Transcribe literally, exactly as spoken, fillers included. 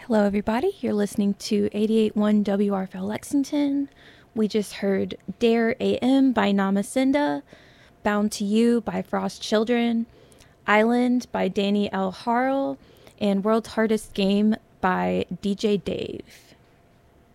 Hello, everybody. You're listening to eighty-eight point one W R F L Lexington. We just heard Dare A M by Namacinda, Bound to You by Frost Children, Island by Danny L. Harrell, and World's Hardest Game by D J Dave.